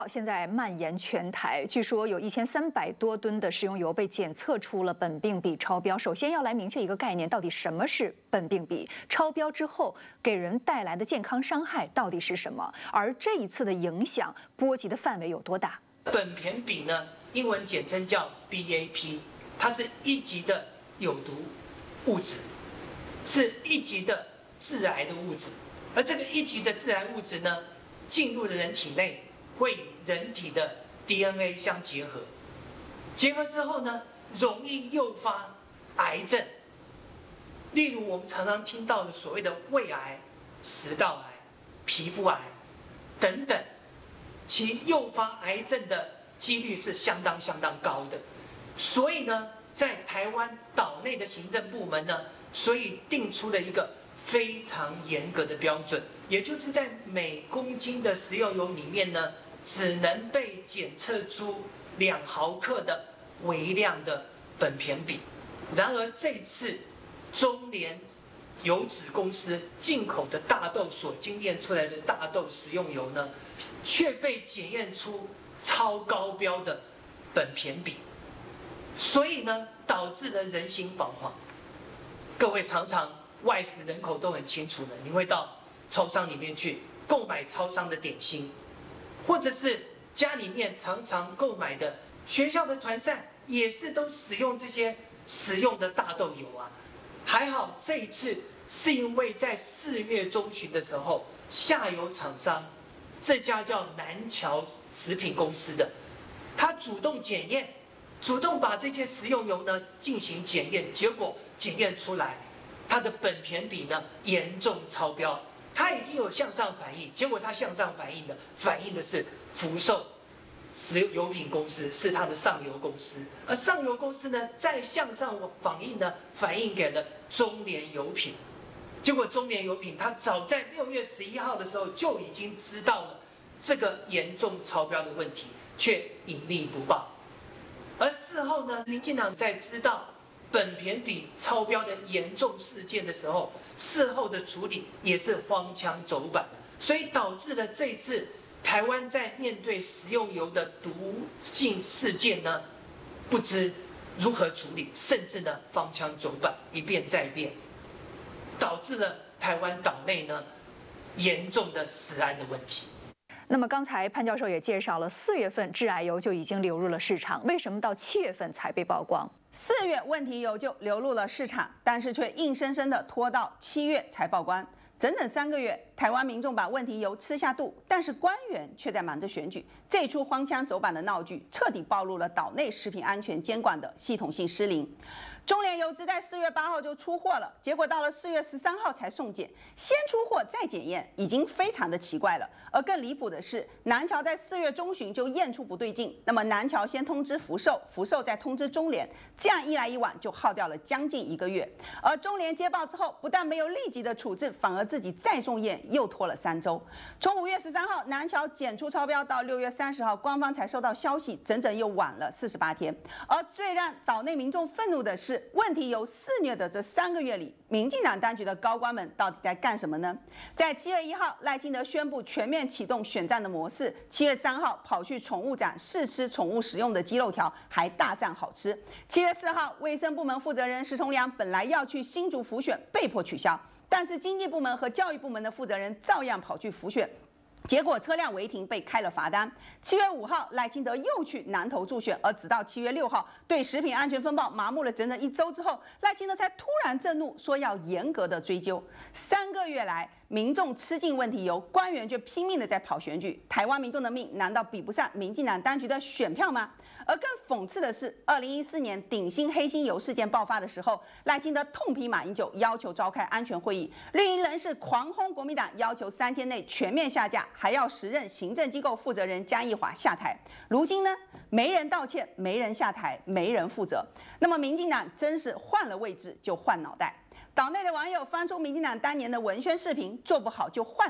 现在蔓延全台，据说有1300多吨的食用油被检测出了苯并芘超标。首先要来明确一个概念，到底什么是苯并芘？超标之后给人带来的健康伤害到底是什么？而这一次的影响波及的范围有多大？ 苯偏芘呢，英文简称叫 BAP， 它是1级的有毒物质，是1级的致癌的物质。而这个1级的致癌物质呢，进入了人体内，会与人体的 DNA 相结合，结合之后呢，容易诱发癌症，例如我们常常听到的所谓的胃癌、食道癌、皮肤癌等等，其诱发癌症的几率是相当高的。所以呢，在台湾岛内的行政部门呢，所以定出了一个非常严格的标准，也就是在每公斤的食用油里面呢，只能被检测出2毫克的微量的苯偏芘。然而这次中联油脂公司进口的大豆所精炼出来的大豆食用油呢，却被检验出超高标的苯偏芘，所以呢，导致了人心惶惶。各位常常外食人口都很清楚的，你会到超商里面去购买超商的点心，或者是家里面常常购买的学校的团膳，也是都使用这些食用的大豆油啊。还好这一次是因为在4月中旬的时候，下游厂商这家叫南桥食品公司的，他主动检验，主动把这些食用油呢进行检验，结果检验出来它的苯偏芘呢严重超标，它已经有向上反映，结果它向上反映的是福寿食油品公司，是它的上游公司，而上游公司呢再向上反映给了中联油品，结果中联油品它早在6月11号的时候就已经知道了这个严重超标的问题，却隐匿不报。而事后呢，民进党在知道苯偏芘超标的严重事件的时候，事后的处理也是荒腔走板，所以导致了这一次台湾在面对食用油的毒性事件呢，不知如何处理，甚至呢荒腔走板，一变再变，导致了台湾岛内呢严重的食安的问题。 那么刚才潘教授也介绍了，4月份致癌油就已经流入了市场，为什么到7月份才被曝光 ？4月问题油就流入了市场，但是却硬生生的拖到7月才曝光，整整3个月，台湾民众把问题油吃下肚，但是官员却在忙着选举。这出荒腔走板的闹剧，彻底暴露了岛内食品安全监管的系统性失灵。中联油脂在4月8号就出货了，结果到了4月13号才送检，先出货再检验，已经非常的奇怪了。而更离谱的是，南桥在4月中旬就验出不对劲，那么南桥先通知福寿，福寿再通知中联，这样一来一往就耗掉了将近1个月。而中联接报之后，不但没有立即的处置，反而自己再送验，又拖了3周。从5月13号南桥检出超标到6月30号，官方才收到消息，整整又晚了48天。而最让岛内民众愤怒的是，问题油肆虐的这3个月里，民进党当局的高官们到底在干什么呢？在7月1号，赖清德宣布全面启动选战的模式。7月3号跑去宠物展试吃宠物使用的鸡肉条，还大赞好吃。7月4号，卫生部门负责人石崇良本来要去新竹辅选，被迫取消，但是经济部门和教育部门的负责人照样跑去辅选。结果车辆违停被开了罚单。7月5号，赖清德又去南投助选，而直到7月6号，对食品安全风暴麻木了整整1周之后，赖清德才突然震怒，说要严格的追究。3个月来，民众吃尽问题油，官员却拼命的在跑选举。台湾民众的命难道比不上民进党当局的选票吗？而更讽刺的是，2014年顶新黑心油事件爆发的时候，赖清德痛批马英九，要求召开安全会议，绿营人士狂轰国民党，要求3天内全面下架，还要10任行政机构负责人江宜桦下台。如今呢，没人道歉，没人下台，没人负责。那么民进党真是换了位置就换脑袋。岛内的网友翻出民进党当年的文宣视频，做不好就换掉。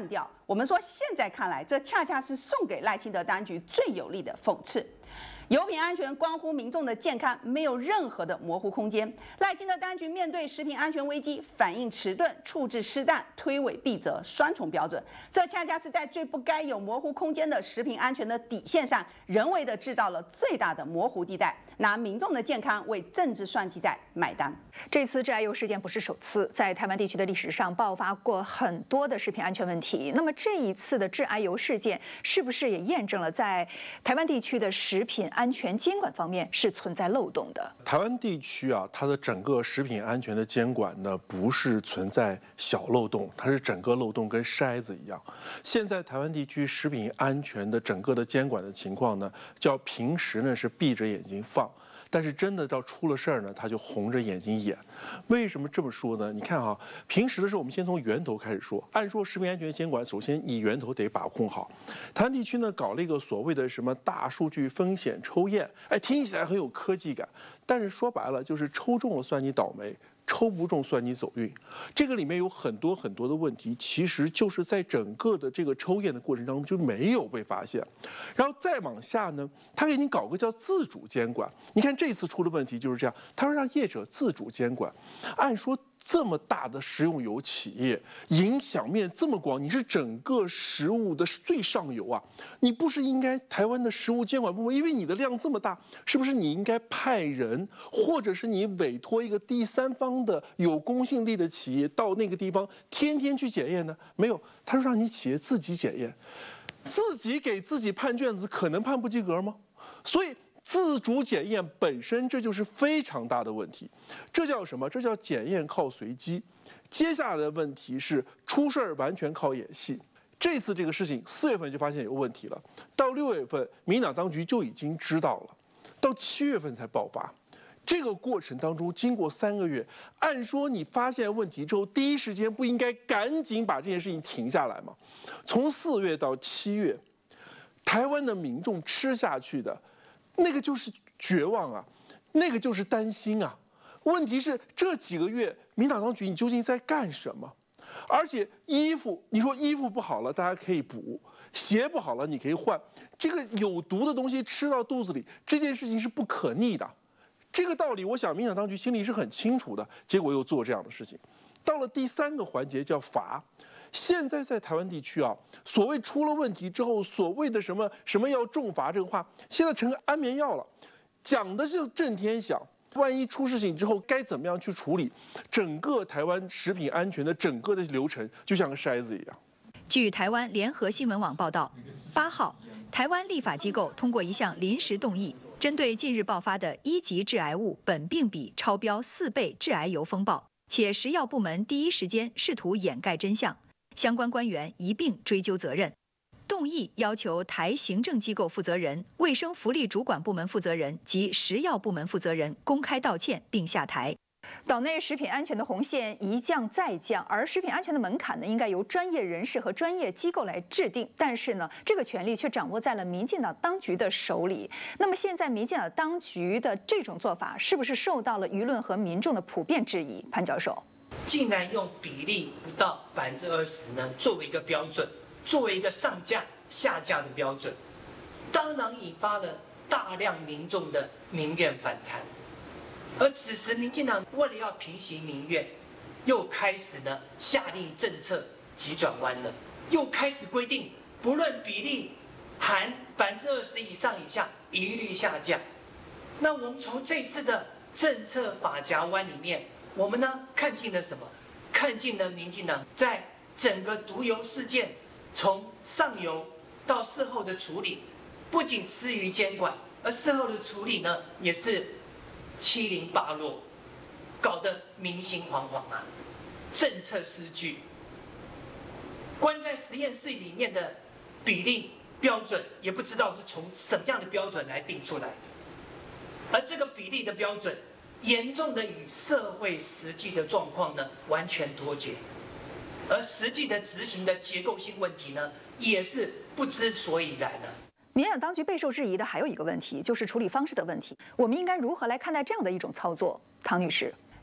我们说现在看来，这恰恰是送给赖清德当局最有力的讽刺。油品安全关乎民众的健康，没有任何的模糊空间。赖清德当局面对食品安全危机，反应迟钝，处置失当，推诿避责，双重标准。这恰恰是在最不该有模糊空间的食品安全的底线上，人为的制造了最大的模糊地带，拿民众的健康为政治算计在买单。 这次致癌油事件不是首次，在台湾地区的历史上爆发过很多的食品安全问题。那么这一次的致癌油事件，是不是也验证了在台湾地区的食品安全监管方面是存在漏洞的？ 台湾地区啊，它的整个食品安全的监管呢，不是存在小漏洞，它是整个漏洞跟筛子一样。现在台湾地区食品安全的整个的监管的情况呢，叫平时呢是闭着眼睛放。但是真的到出了事儿呢，他就红着眼睛演。为什么这么说呢？你看啊，平时的时候我们先从源头开始说。按说食品安全监管，首先你源头得把控好。台湾地区呢搞了一个所谓的什么大数据风险抽验，哎，听起来很有科技感，但是说白了就是抽中了算你倒霉。抽不中算你走运，这个里面有很多很多的问题，其实就是在整个的这个抽验的过程当中就没有被发现。然后再往下呢，他给你搞个叫自主监管。你看这次出的问题就是这样，他说让业者自主监管。按说这么大的食用油企业，影响面这么广，你是整个食物的最上游啊，你不是应该台湾的食物监管部门，因为你的量这么大，是不是你应该派人，或者是你委托一个第三方的有公信力的企业到那个地方天天去检验呢？没有，他说让你企业自己检验，自己给自己判卷子，可能判不及格吗？所以自主检验本身这就是非常大的问题，这叫什么？这叫检验靠随机。接下来的问题是出事儿完全靠演戏。这次这个事情4月份就发现有问题了，到6月份民进党当局就已经知道了，到7月份才爆发。这个过程当中，经过3个月，按说你发现问题之后，第一时间不应该赶紧把这件事情停下来吗？从4月到7月，台湾的民众吃下去的那个就是绝望啊，那个就是担心啊。问题是这几个月，民进党当局你究竟在干什么？而且衣服，你说衣服不好了，大家可以补；鞋不好了，你可以换。这个有毒的东西吃到肚子里，这件事情是不可逆的。这个道理，我想民进党当局心里是很清楚的，结果又做这样的事情。到了第3个环节叫罚。现在在台湾地区啊，所谓出了问题之后，所谓的什么要重罚这个话，现在成个安眠药了，讲的是震天响。万一出事情之后该怎么样去处理？整个台湾食品安全的整个的流程就像个筛子一样。 据台湾联合新闻网报道，8号，台湾立法机构通过一项临时动议，针对近日爆发的1级致癌物苯并芘超标4倍致癌油风暴，且食药部门第一时间试图掩盖真相，相关官员一并追究责任。动议要求台行政机构负责人、卫生福利主管部门负责人及食药部门负责人公开道歉并下台。 岛内食品安全的红线一降再降，而食品安全的门槛呢，应该由专业人士和专业机构来制定。但是呢，这个权力却掌握在了民进党当局的手里。那么现在民进党当局的这种做法，是不是受到了舆论和民众的普遍质疑？潘教授， 竟然用比例不到20%呢，作为一个标准，作为一个上架下架的标准，当然引发了大量民众的民怨反弹。而此时，民进党为了要平息民怨，又开始呢下令政策急转弯了，又开始规定不论比例含20%以上以下，一律下架。那我们从这次的政策法夹弯里面，我们呢看见了什么？看见了民进党在整个毒油事件从上游到事后的处理，不仅失于监管，而事后的处理呢也是七零八落，搞得民心惶惶啊，政策失据。关在实验室里面的比例标准，也不知道是从什么样的标准来定出来的，而这个比例的标准，严重的与社会实际的状况呢完全脱节，而实际的执行的结构性问题呢，也是不知所以然的。 民进党当局备受质疑的还有一个问题，就是处理方式的问题。我们应该如何来看待这样的一种操作？唐女士，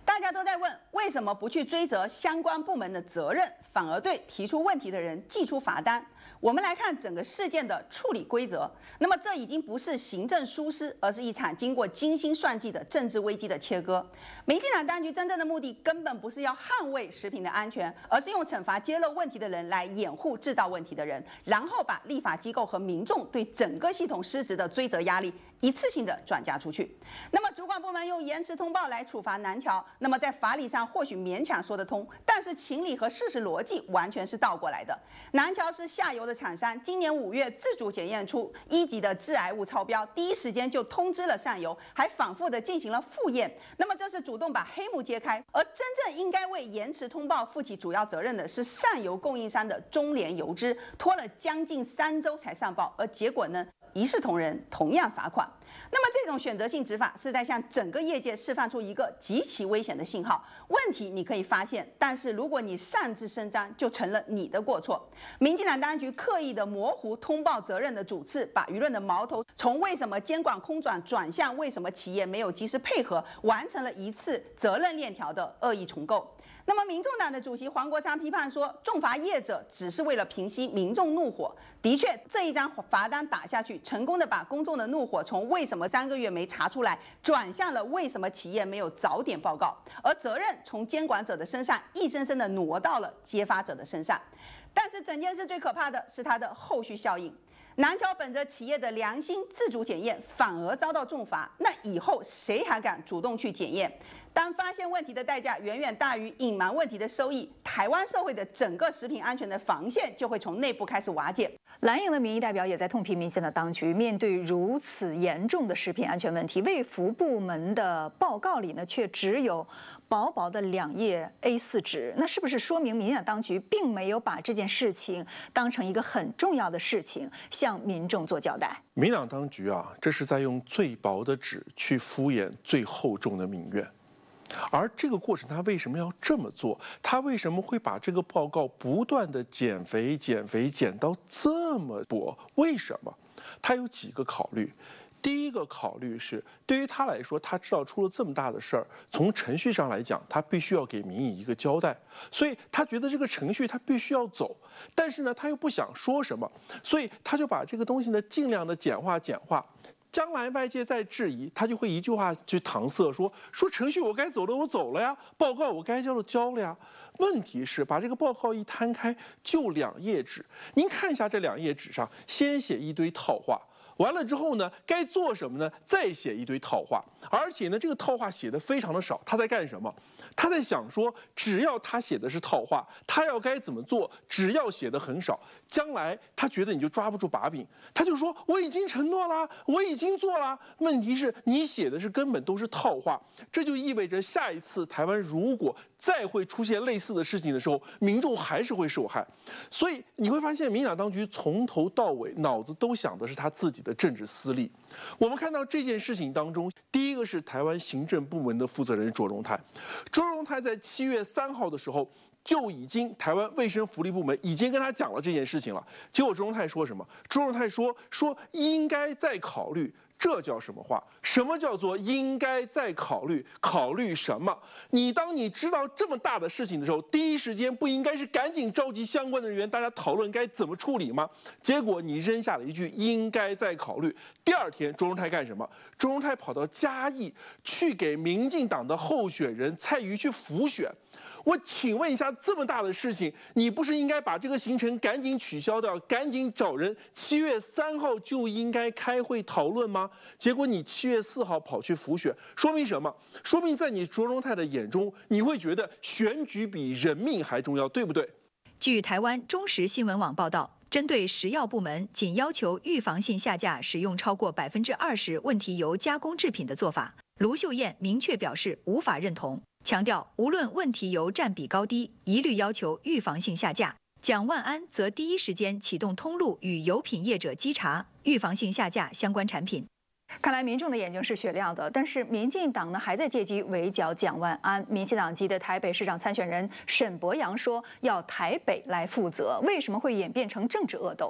大家都在问，为什么不去追责相关部门的责任，反而对提出问题的人记出罚单？我们来看整个事件的处理规则。那么这已经不是行政疏失，而是一场经过精心算计的政治危机的切割。民进党当局真正的目的根本不是要捍卫食品的安全，而是用惩罚揭露问题的人来掩护制造问题的人，然后把立法机构和民众对整个系统失职的追责压力一次性的转嫁出去。那么主管部门用延迟通报来处罚南侨，那么在法理上或许勉强说得通，但是情理和事实逻辑完全是倒过来的。南侨是下游的厂商，今年5月自主检验出1级的致癌物超标，第一时间就通知了上游，还反复的进行了复验。那么这是主动把黑幕揭开，而真正应该为延迟通报负起主要责任的是上游供应商的中联油脂，拖了将近3周才上报，而结果呢？一视同仁，同样罚款。那么这种选择性执法是在向整个业界释放出一个极其危险的信号。问题你可以发现，但是如果你擅自声张，就成了你的过错。民进党当局刻意的模糊通报责任的主次，把舆论的矛头从为什么监管空转向为什么企业没有及时配合，完成了一次责任链条的恶意重构。那么，民众党的主席黄国昌批判说，重罚业者只是为了平息民众怒火。的确，这一张罚单打下去，成功的把公众的怒火从为什么3个月没查出来，转向了为什么企业没有早点报告，而责任从监管者的身上一声声的挪到了揭发者的身上。但是整件事最可怕的是它的后续效应。南侨本着企业的良心自主检验，反而遭到重罚，那以后谁还敢主动去检验？当发现问题的代价远远大于隐瞒问题的收益，台湾社会的整个食品安全的防线就会从内部开始瓦解。 蓝营的民意代表也在痛批民进党当局面对如此严重的食品安全问题，卫福部门的报告里呢却只有薄薄的2页 A4 纸，那是不是说明民进党当局并没有把这件事情当成一个很重要的事情向民众做交代？ 民进党当局啊，这是在用最薄的纸去敷衍最厚重的民怨。而这个过程，他为什么要这么做？他为什么会把这个报告不断的减肥减到这么薄？为什么？他有几个考虑。第一个考虑是，对于他来说，他知道出了这么大的事儿，从程序上来讲，他必须要给民意一个交代，所以他觉得这个程序他必须要走，但是呢，他又不想说什么，所以他就把这个东西呢尽量的简化。将来外界再质疑，他就会一句话去搪塞说程序我该走的我走了呀，报告我该交的交了呀。问题是把这个报告一摊开，就2页纸，您看一下这2页纸上，先写一堆套话。完了之后呢，该做什么呢？再写一堆套话，而且呢，这个套话写的非常的少。他在干什么？他在想说，只要他写的是套话，他要该怎么做，只要写的很少，将来他觉得你就抓不住把柄，他就说我已经承诺了，我已经做了。问题是你写的是根本都是套话，这就意味着下一次台湾如果再会出现类似的事情的时候，民众还是会受害。所以你会发现，民进党当局从头到尾脑子都想的是他自己的政治私利。我们看到这件事情当中，第一个是台湾行政部门的负责人卓荣泰。卓荣泰在7月3号的时候就已经台湾卫生福利部门已经跟他讲了这件事情了。结果卓荣泰说什么？卓荣泰说应该再考虑。这叫什么话？什么叫做应该再考虑？考虑什么？当你知道这么大的事情的时候，第一时间不应该是赶紧召集相关的人员，大家讨论该怎么处理吗？结果你扔下了一句应该再考虑。第2天，卓荣泰干什么？卓荣泰跑到嘉义去给民进党的候选人蔡瑜去辅选。我请问一下，这么大的事情，你不是应该把这个行程赶紧取消掉，赶紧找人7月3号就应该开会讨论吗？结果你7月4号跑去辅选，说明什么？说明在你卓荣泰的眼中，你会觉得选举比人命还重要，对不对？ 据台湾中时新闻网报道，针对食药部门仅要求预防性下架使用超过20%问题油加工制品的做法，卢秀燕明确表示无法认同，强调无论问题油占比高低，一律要求预防性下架。蒋万安则第一时间启动通路与油品业者稽查，预防性下架相关产品。 看来民众的眼睛是雪亮的，但是民进党呢还在借机围剿蒋万安。民进党籍的台北市长参选人沈伯洋说要台北来负责，为什么会演变成政治恶斗？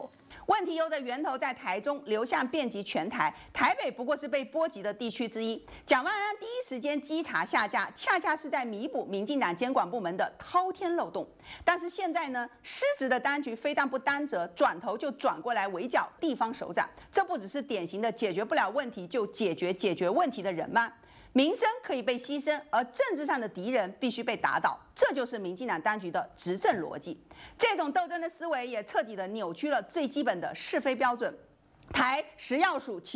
问题油的源头在台中，流向遍及全台，台北不过是被波及的地区之一。蒋万安第一时间稽查下架，恰恰是在弥补民进党监管部门的滔天漏洞。但是现在呢，失职的当局非但不担责，转头就转过来围剿地方首长，这不只是典型的解决不了问题就解决问题的人吗？民生可以被牺牲，而政治上的敌人必须被打倒，这就是民进党当局的执政逻辑。这种斗争的思维也彻底的扭曲了最基本的是非标准。台食药署